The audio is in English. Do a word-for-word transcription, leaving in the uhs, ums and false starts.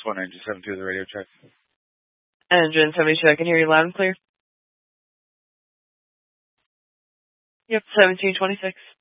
one nine two seven two, the radio check. Engine seventy-two, I can hear you loud and clear. Yep, seventeen twenty-six.